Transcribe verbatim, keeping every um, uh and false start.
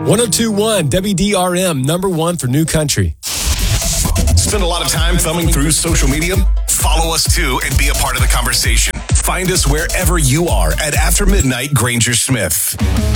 one oh two point one W D R M, number one for new country. Spend a lot of time thumbing through social media? Follow us too and be a part of the conversation. Find us wherever you are at After Midnight Granger Smith.